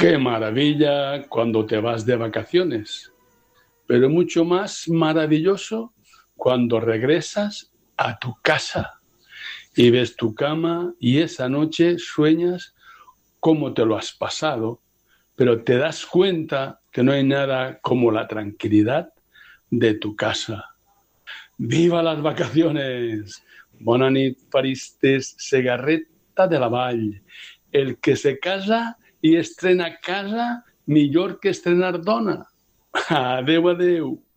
Qué maravilla cuando te vas de vacaciones, pero mucho más maravilloso cuando regresas a tu casa y ves tu cama y esa noche sueñas cómo te lo has pasado, pero te das cuenta que no hay nada como la tranquilidad de tu casa. ¡Viva las vacaciones! Bona nit, Faristes, Segarreta de la Vall. El que se casa i estrena casa, millor que estrenar dona. Adéu, adéu.